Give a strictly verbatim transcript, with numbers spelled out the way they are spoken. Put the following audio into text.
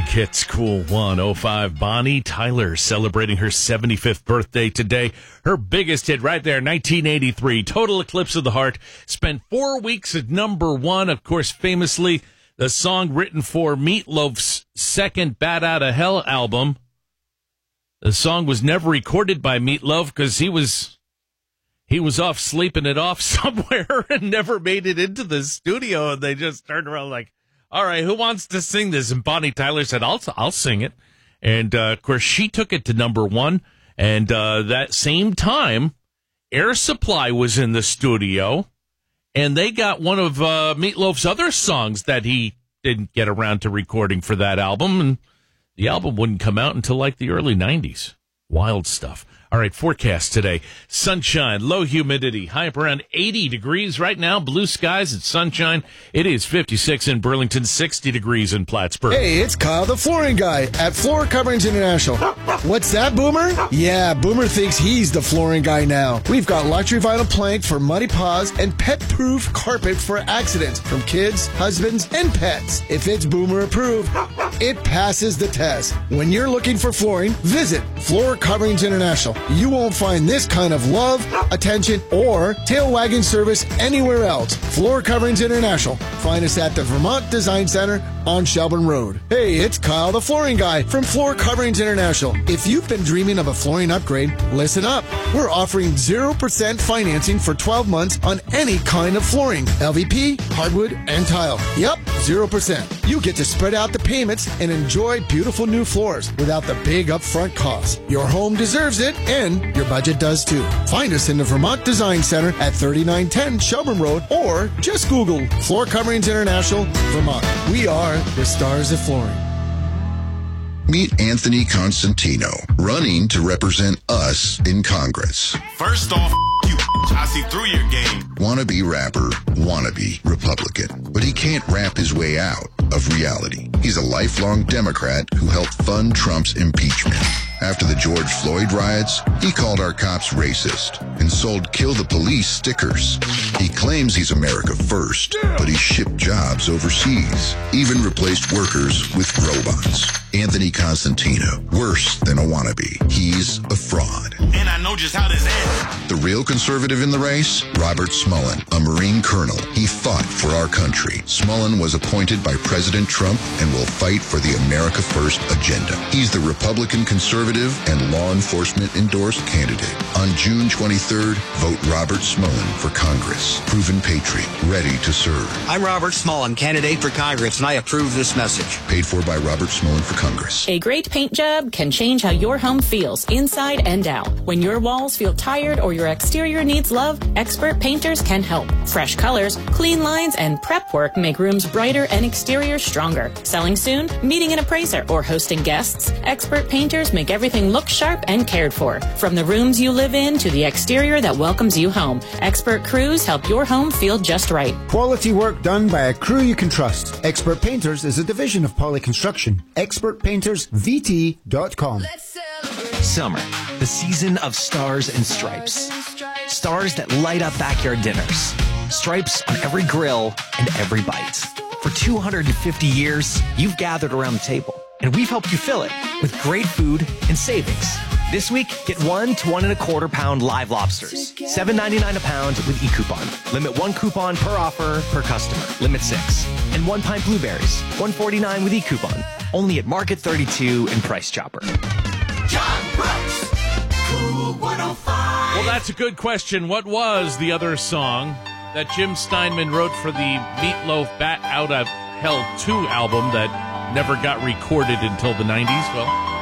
Hits Cool one oh five. Bonnie Tyler celebrating her seventy-fifth birthday today. Her biggest hit right there, nineteen eighty-three, Total Eclipse of the Heart. Spent four weeks at number one. Of course, famously, the song written for Meatloaf's second Bat Outta Hell album. The song was never recorded by Meatloaf because he was he was off sleeping it off somewhere and never made it into the studio. And they just turned around like, all right, who wants to sing this? And Bonnie Tyler said, I'll I'll sing it. And, uh, of course, she took it to number one. And uh, that same time, Air Supply was in the studio, and they got one of uh, Meatloaf's other songs that he didn't get around to recording for that album. And the album wouldn't come out until like the early nineties. Wild stuff. All right, forecast today. Sunshine, low humidity, high up around eighty degrees right now. Blue skies and sunshine. It is fifty-six in Burlington, sixty degrees in Plattsburgh. Hey, it's Kyle, the flooring guy at Floor Coverings International. What's that, Boomer? Yeah, Boomer thinks he's the flooring guy now. We've got luxury vinyl plank for muddy paws and pet-proof carpet for accidents from kids, husbands, and pets. If it's Boomer approved, it passes the test. When you're looking for flooring, visit Floor Coverings International. You won't find this kind of love, attention, or tail wagging service anywhere else. Floor Coverings International. Find us at the Vermont Design Center on Shelburne Road. Hey, it's Kyle, the flooring guy from Floor Coverings International. If you've been dreaming of a flooring upgrade, listen up. We're offering zero percent financing for twelve months on any kind of flooring. L V P, hardwood, and tile. Yep, zero percent. You get to spread out the payments and enjoy beautiful new floors without the big upfront costs. Your home deserves it, and your budget does too. Find us in the Vermont Design Center at thirty-nine ten Shelburne Road, or just Google Floor Coverings International, Vermont. We are the stars of flooring. Meet Anthony Constantino, running to represent us in Congress. First off, you, I see through your game. Wannabe rapper, wannabe Republican. But he can't rap his way out of reality. He's a lifelong Democrat who helped fund Trump's impeachment. After the George Floyd riots, he called our cops racist and sold Kill the Police stickers. He claims he's America first, but he shipped jobs overseas, even replaced workers with robots. Anthony Constantino, worse than a wannabe. He's a fraud. And I know just how this ends. The real conservative in the race? Robert Smullen, a Marine colonel. He fought for our country. Smullen was appointed by President Trump and will fight for the America First agenda. He's the Republican conservative and law enforcement endorsed candidate. On June twenty-third, vote Robert Smullen for Congress. Proven patriot, ready to serve. I'm Robert Smullen, candidate for Congress, and I approve this message. Paid for by Robert Smullen for Congress. A great paint job can change how your home feels, inside and out. When your walls feel tired or your exterior needs love, expert painters can help. Fresh colors, clean lines, and prep work make rooms brighter and exteriors stronger. Selling soon? Meeting an appraiser or hosting guests? Expert painters make everything look sharp and cared for. From the rooms you live in to the exterior that welcomes you home, expert crews help your home feel just right. Quality work done by a crew you can trust. Expert Painters is a division of Poly Construction. expert painters v t dot com. Summer, the season of stars and stripes. Stars that light up backyard dinners. Stripes on every grill and every bite. For two hundred fifty years, you've gathered around the table, and we've helped you fill it with great food and savings. This week, get one to one and a quarter pound live lobsters. seven ninety-nine a pound with e-coupon. Limit one coupon per offer per customer. Limit six. And one pint blueberries. one forty-nine with e-coupon. Only at Market thirty-two and Price Chopper. John Brooks, Cool one oh five. Well, that's a good question. What was the other song that Jim Steinman wrote for the Meatloaf Bat Outta Hell two album that never got recorded until the nineties? Well,